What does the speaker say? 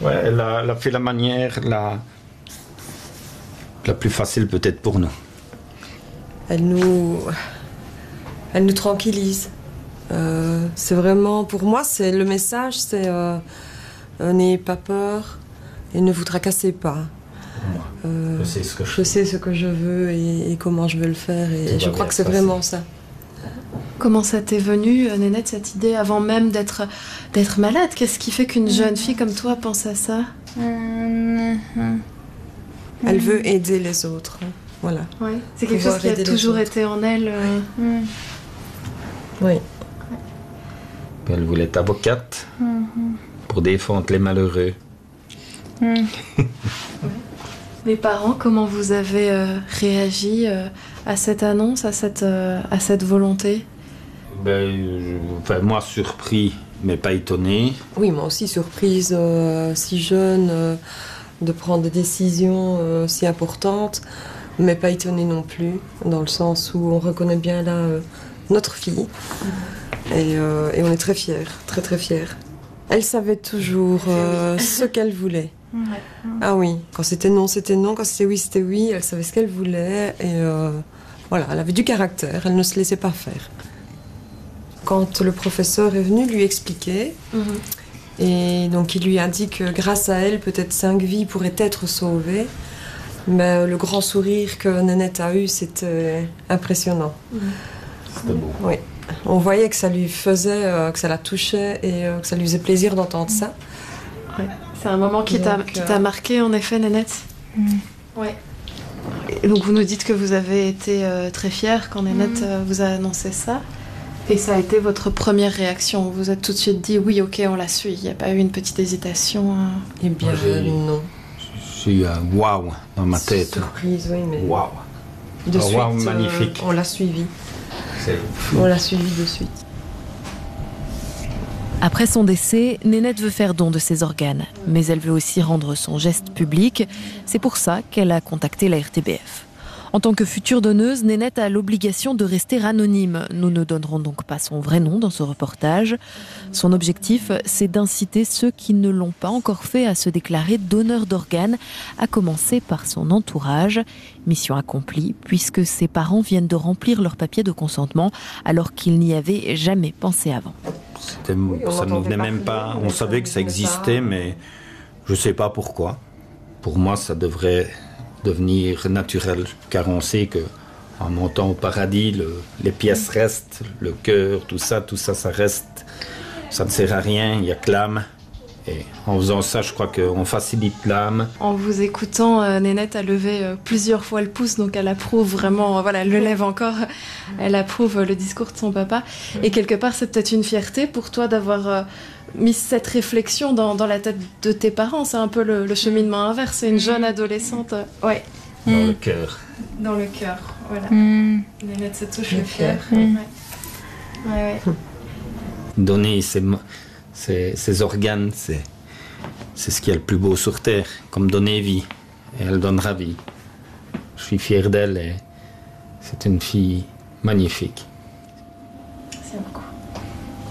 Ouais, elle a fait la manière la plus facile peut-être pour nous. Elle nous tranquillise. C'est vraiment, pour moi, c'est le message, c'est n'ayez pas peur et ne vous tracassez pas. Je sais ce que je veux et comment je veux le faire. Et je crois que c'est vraiment ça. Comment ça t'est venu, Nénette, cette idée, avant même d'être malade? Qu'est-ce qui fait qu'une jeune fille comme toi pense à ça? Elle veut aider les autres. Voilà. Ouais. C'est quelque chose qui a toujours été en elle. Oui. Elle voulait être avocate pour défendre les malheureux. Les parents, comment vous avez réagi à cette annonce, à cette volonté? Moi, surpris, mais pas étonné. Oui, moi aussi surprise, si jeune, de prendre des décisions si importantes, mais pas étonnée non plus, dans le sens où on reconnaît bien là notre fille. Et on est très fiers, très très fiers. Elle savait toujours ce qu'elle voulait. Ah oui, quand c'était non, c'était non, quand c'était oui, elle savait ce qu'elle voulait. Et voilà, elle avait du caractère, elle ne se laissait pas faire. Quand le professeur est venu lui expliquer, et donc il lui a dit que grâce à elle, peut-être 5 vies pourraient être sauvées, mais le grand sourire que Nénette a eu, c'était impressionnant. C'était beau. Oui. On voyait que ça lui faisait, que ça la touchait et que ça lui faisait plaisir d'entendre ça. Ouais. C'est un moment qui t'a marqué, en effet, Nénette. Ouais. Et donc vous nous dites que vous avez été très fière quand Nénette vous a annoncé ça. Et ça a été votre première réaction? Vous vous êtes tout de suite dit oui, ok, on la suit. Il n'y a pas eu une petite hésitation? Eh bien, non. J'ai eu un waouh dans ma tête. Surprise, oui, mais waouh. De suite, wow, magnifique. On l'a suivi. C'est On l'a suivi de suite. Après son décès, Nénette veut faire don de ses organes, mais elle veut aussi rendre son geste public. C'est pour ça qu'elle a contacté la RTBF. En tant que future donneuse, Nénette a l'obligation de rester anonyme. Nous ne donnerons donc pas son vrai nom dans ce reportage. Son objectif, c'est d'inciter ceux qui ne l'ont pas encore fait à se déclarer donneurs d'organes, à commencer par son entourage. Mission accomplie, puisque ses parents viennent de remplir leur papier de consentement, alors qu'ils n'y avaient jamais pensé avant. Ça ne nous venait même pas. On savait que ça existait, mais je ne sais pas pourquoi. Pour moi, ça devrait devenir naturel, car on sait que en montant au paradis, les pièces restent, le cœur, tout ça, ça reste. Ça ne sert à rien, il n'y a que l'âme. Et en faisant ça, je crois qu'on facilite l'âme. En vous écoutant, Nénette a levé plusieurs fois le pouce, donc elle approuve vraiment, voilà, elle le lève encore, elle approuve le discours de son papa. Et quelque part, c'est peut-être une fierté pour toi d'avoir mis cette réflexion dans la tête de tes parents. C'est un peu le cheminement inverse, c'est une jeune adolescente. Ouais. Dans le cœur. Dans le cœur, voilà. Nénette se touche le cœur. Ouais. Donner ses organes, c'est ce qu'il y a le plus beau sur Terre, comme donner vie. Et elle donnera vie. Je suis fier d'elle et c'est une fille magnifique.